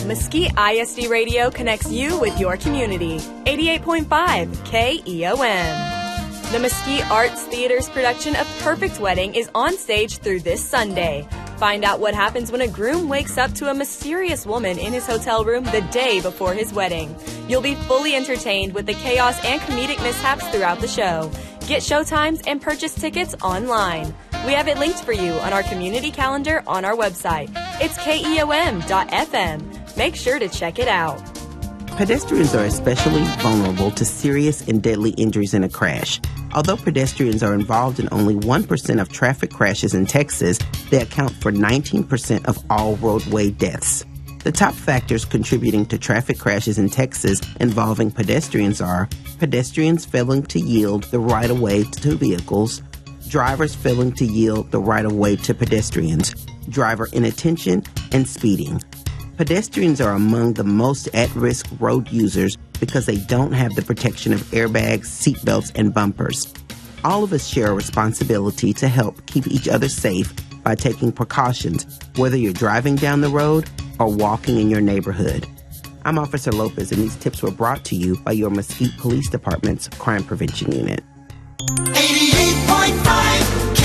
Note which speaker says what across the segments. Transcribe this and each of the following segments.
Speaker 1: Mesquite ISD Radio connects you with your community. 88.5 KEOM. The Mesquite Arts Theater's production of Perfect Wedding is on stage through this Sunday. Find out what happens when a groom wakes up to a mysterious woman in his hotel room the day before his wedding. You'll be fully entertained with the chaos and comedic mishaps throughout the show. Get showtimes and purchase tickets online. We have it linked for you on our community calendar on our website. It's KEOM.FM. Make sure to check it out.
Speaker 2: Pedestrians are especially vulnerable to serious and deadly injuries in a crash. Although pedestrians are involved in only 1% of traffic crashes in Texas, they account for 19% of all roadway deaths. The top factors contributing to traffic crashes in Texas involving pedestrians are pedestrians failing to yield the right-of-way to vehicles, drivers failing to yield the right-of-way to pedestrians, driver inattention, and speeding. Pedestrians are among the most at-risk road users because they don't have the protection of airbags, seatbelts, and bumpers. All of us share a responsibility to help keep each other safe by taking precautions, whether you're driving down the road or walking in your neighborhood. I'm Officer Lopez, and these tips were brought to you by your Mesquite Police Department's Crime Prevention Unit.
Speaker 3: 88.5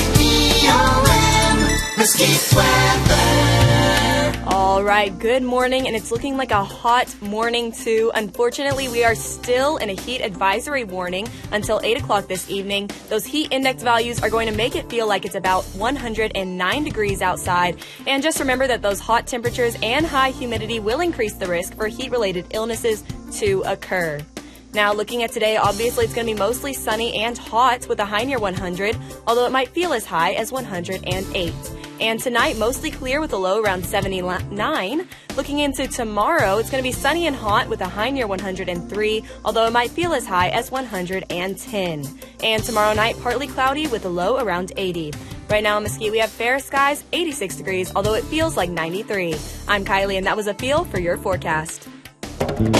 Speaker 3: KEOM, Mesquite weather.
Speaker 1: All right, good morning, and it's looking like a hot morning too. Unfortunately, we are still in a heat advisory warning until 8 o'clock this evening. Those heat index values are going to make it feel like it's about 109 degrees outside. And just remember that those hot temperatures and high humidity will increase the risk for heat-related illnesses to occur. Now, looking at today, obviously it's going to be mostly sunny and hot with a high near 100, although it might feel as high as 108. And tonight, mostly clear with a low around 79. Looking into tomorrow, it's going to be sunny and hot with a high near 103, although it might feel as high as 110. And tomorrow night, partly cloudy with a low around 80. Right now in Mesquite, we have fair skies, 86 degrees, although it feels like 93. I'm Kylie, and that was a feel for your forecast.